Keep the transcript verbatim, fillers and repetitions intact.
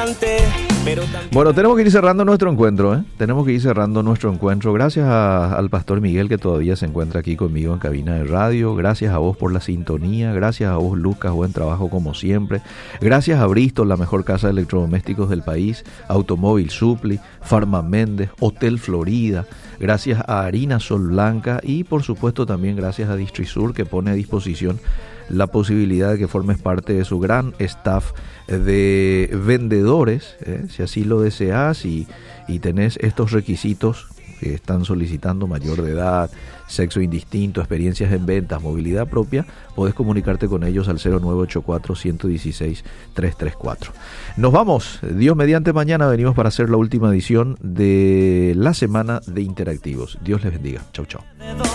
adelante. Pero también... Bueno, tenemos que ir cerrando nuestro encuentro, ¿eh? Tenemos que ir cerrando nuestro encuentro. Gracias a, al pastor Miguel, que todavía se encuentra aquí conmigo en cabina de radio. Gracias a vos por la sintonía. Gracias a vos, Lucas, buen trabajo como siempre. Gracias a Bristol, la mejor casa de electrodomésticos del país. Automóvil Supli, Farma Méndez, Hotel Florida. Gracias a Harina Sol Blanca y por supuesto también gracias a Distrisur, que pone a disposición la posibilidad de que formes parte de su gran staff de vendedores, ¿eh? Si así lo deseas y, y tenés estos requisitos que están solicitando: mayor de edad, sexo indistinto, experiencias en ventas, movilidad propia, podés comunicarte con ellos al cero nueve ocho cuatro, uno uno seis, tres tres cuatro. Nos vamos, Dios mediante, mañana venimos para hacer la última edición de la semana de Interactivos. Dios les bendiga, chau chau.